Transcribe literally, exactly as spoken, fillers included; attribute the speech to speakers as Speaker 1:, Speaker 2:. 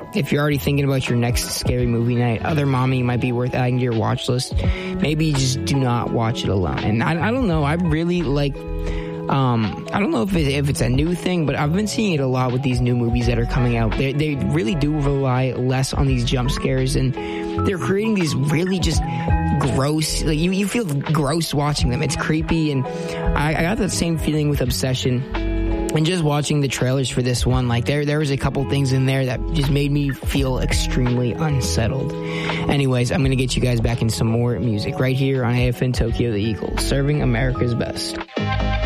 Speaker 1: if you're already thinking about your next scary movie night, Other Mommy might be worth adding to your watch list. Maybe you just do not watch it alone. And I, I don't know. I really like... Um, I don't know if, it, if it's a new thing, but I've been seeing it a lot with these new movies that are coming out. They, they really do rely less on these jump scares, and they're creating these really just gross, like you, you feel gross watching them. It's creepy, and I, I got that same feeling with Obsession. And just watching the trailers for this one, like there, there was a couple things in there that just made me feel extremely unsettled. Anyways, I'm going to get you guys back in some more music right here on A F N Tokyo the Eagle, serving America's best.